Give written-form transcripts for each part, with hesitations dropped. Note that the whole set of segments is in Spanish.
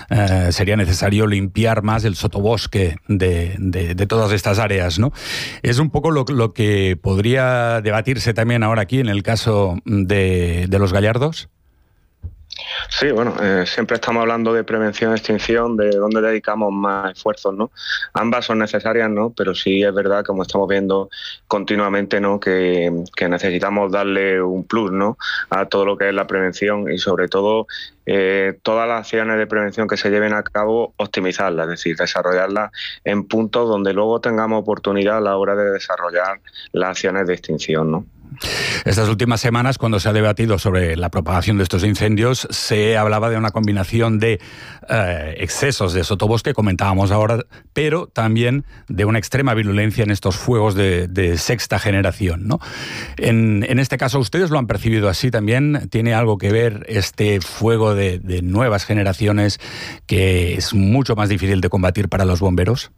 sería necesario limpiar más el sotobosque de todas estas áreas, ¿no? Es un poco lo que podría debatirse también ahora aquí en el caso de los gallardos. Sí, bueno, siempre estamos hablando de prevención y extinción, de dónde dedicamos más esfuerzos, ¿no? Ambas son necesarias, ¿no? Pero sí es verdad, como estamos viendo continuamente, ¿no? Que necesitamos darle un plus, ¿no? A todo lo que es la prevención y sobre todo todas las acciones de prevención que se lleven a cabo, optimizarlas, es decir, desarrollarlas en puntos donde luego tengamos oportunidad a la hora de desarrollar las acciones de extinción, ¿no? Estas últimas semanas, cuando se ha debatido sobre la propagación de estos incendios, se hablaba de una combinación de excesos de sotobosque, comentábamos ahora, pero también de una extrema virulencia en estos fuegos de sexta generación, ¿no? En este caso, ¿ustedes lo han percibido así también? ¿Tiene algo que ver este fuego de nuevas generaciones que es mucho más difícil de combatir para los bomberos?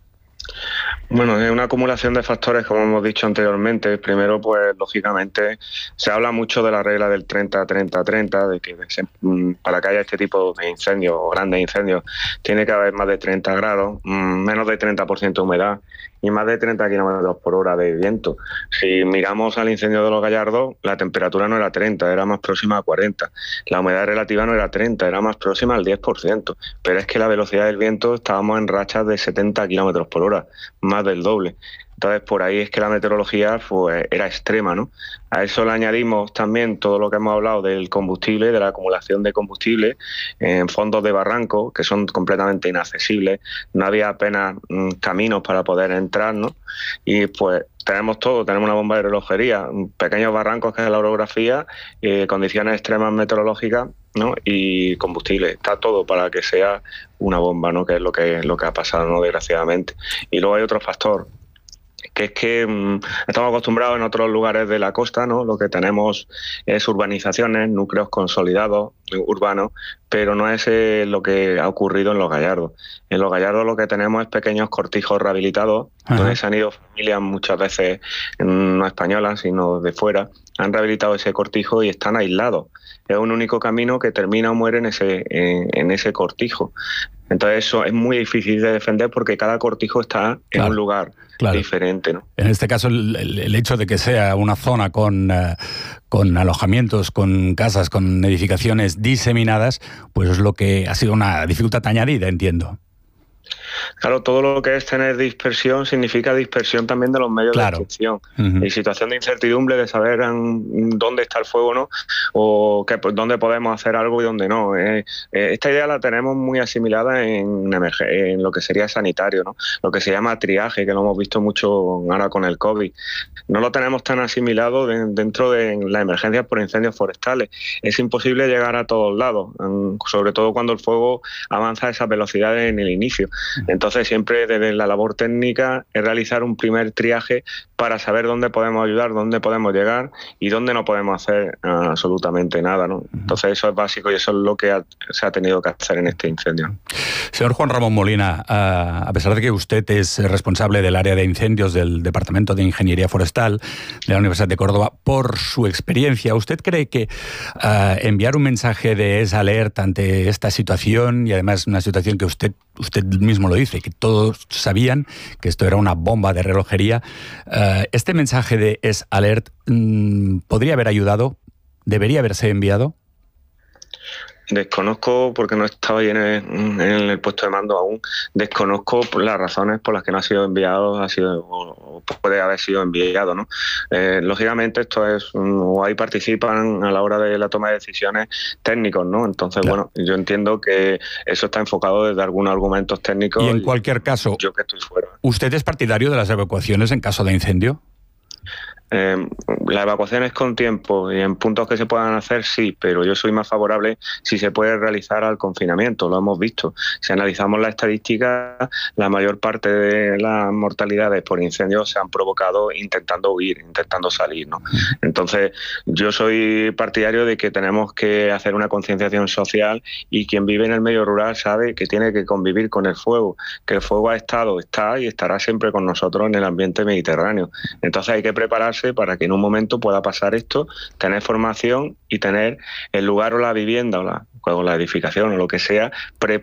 Bueno, es una acumulación de factores, como hemos dicho anteriormente. Primero, pues lógicamente se habla mucho de la regla del 30-30-30, de que para que haya este tipo de incendios o grandes incendios tiene que haber más de 30 grados, menos de 30% de humedad y más de 30 kilómetros por hora de viento. Si miramos al incendio de los Gallardos, la temperatura no era 30, era más próxima a 40. La humedad relativa no era 30, era más próxima al 10%. Pero es que la velocidad del viento estábamos en rachas de 70 kilómetros por hora, más del doble. Entonces, por ahí es que la meteorología pues, era extrema, ¿no? A eso le añadimos también todo lo que hemos hablado del combustible, de la acumulación de combustible en fondos de barranco, que son completamente inaccesibles. No había apenas caminos para poder entrar, ¿no? Y pues tenemos todo, tenemos una bomba de relojería, pequeños barrancos que es la orografía, condiciones extremas meteorológicas, ¿no? Y combustible, está todo para que sea una bomba, ¿no? Que es lo que ha pasado, ¿no? Desgraciadamente. Y luego hay otro factor, que es que estamos acostumbrados en otros lugares de la costa, ¿no? Lo que tenemos es urbanizaciones, núcleos consolidados urbanos, pero no es lo que ha ocurrido en Los Gallardos. En Los Gallardos lo que tenemos es pequeños cortijos rehabilitados, donde se han ido familias muchas veces no españolas, sino de fuera, han rehabilitado ese cortijo y están aislados. Es un único camino que termina o muere en ese cortijo. Entonces eso es muy difícil de defender porque cada cortijo está en un lugar diferente, ¿no? En este caso, el hecho de que sea una zona con alojamientos, con casas, con edificaciones diseminadas, pues es lo que ha sido una dificultad añadida, entiendo. Claro, todo lo que es tener dispersión significa dispersión también de los medios de extinción. Y situación de incertidumbre de saber dónde está el fuego, ¿no? O dónde podemos hacer algo y dónde no. Esta idea la tenemos muy asimilada en lo que sería sanitario, ¿no? Lo que se llama triaje, que lo hemos visto mucho ahora con el COVID. No lo tenemos tan asimilado dentro de las emergencias por incendios forestales. Es imposible llegar a todos lados, sobre todo cuando el fuego avanza a esas velocidades en el inicio. Entonces siempre desde la labor técnica es realizar un primer triaje para saber dónde podemos ayudar, dónde podemos llegar y dónde no podemos hacer absolutamente nada, ¿no? Entonces eso es básico y eso es lo que se ha tenido que hacer en este incendio. Señor Juan Ramón Molina, a pesar de que usted es responsable del área de incendios del Departamento de Ingeniería Forestal de la Universidad de Córdoba, por su experiencia, ¿usted cree que enviar un mensaje de esa alerta ante esta situación, y además una situación que usted mismo lo dice, que todos sabían que esto era una bomba de relojería, este mensaje de Es Alert podría haber ayudado? ¿Debería haberse enviado? Desconozco, porque no estaba ahí en el puesto de mando aún, desconozco las razones por las que no ha sido enviado, o puede haber sido enviado, ¿no? Lógicamente esto es, o ahí participan a la hora de la toma de decisiones técnicos, ¿no? Entonces, bueno, yo entiendo que eso está enfocado desde algunos argumentos técnicos. Y en cualquier caso, yo que estoy fuera. ¿Usted es partidario de las evacuaciones en caso de incendio? La evacuación es con tiempo y en puntos que se puedan hacer, sí, pero yo soy más favorable si se puede realizar al confinamiento, lo hemos visto. Si analizamos la estadística, la mayor parte de las mortalidades por incendios se han provocado intentando huir, intentando salir, ¿no? Entonces, yo soy partidario de que tenemos que hacer una concienciación social y quien vive en el medio rural sabe que tiene que convivir con el fuego, que el fuego está y estará siempre con nosotros en el ambiente mediterráneo. Entonces hay que prepararse para que en un momento pueda pasar esto, tener formación y tener el lugar o la vivienda o la edificación o lo que sea preparado